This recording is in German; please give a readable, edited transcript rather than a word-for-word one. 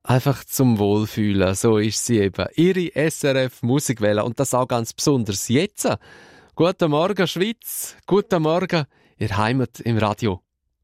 Einfach zum Wohlfühlen, so ist sie eben. Ihre SRF Musikwelle und das auch ganz besonders jetzt. Guten Morgen Schweiz, guten Morgen, ihr Heimat im Radio.